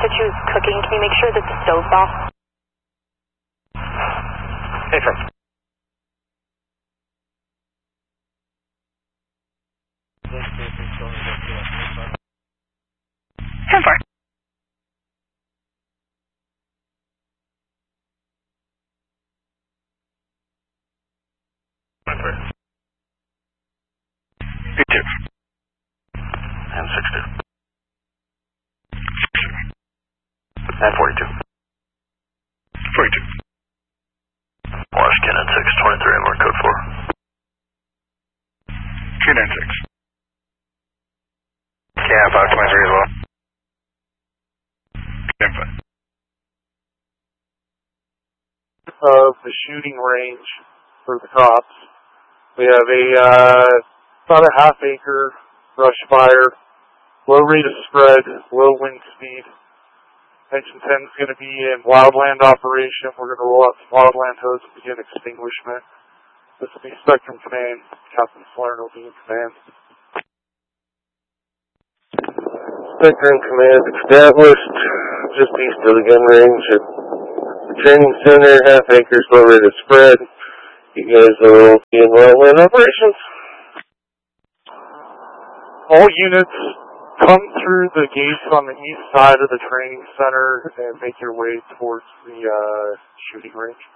Institute's cooking. Can you make sure that the stove's off? Hey, firm. Ten four. B2. And 6-2. And 42. 42. Washington at 623, I'm on code 4. 296. Yeah, 523 as well. Of the shooting range for the cops. We have about a half-acre brush fire, low rate of spread, low wind speed. Section 10 is going to be in wildland operation. We're going to roll out some wildland hose and begin extinguishment. This will be Spectrum Command. Captain Salerno will be in command. Spectrum Command established just east of the gun range at the training center, half acres, low rate of spread. You guys will be in wildland operations. All units come through the gates on the east side of the training center and make your way towards the shooting range.